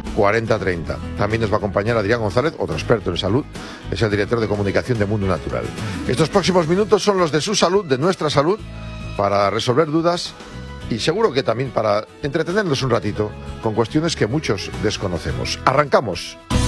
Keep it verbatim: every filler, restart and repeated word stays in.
cuarenta treinta. También nos va a acompañar Adrián González, otro experto en salud, es el director de comunicación de Mundo Natural. Estos próximos minutos son los de su salud, de nuestra salud, para resolver dudas y seguro que también para entretenernos un ratito con cuestiones que muchos desconocemos. ¡Arrancamos!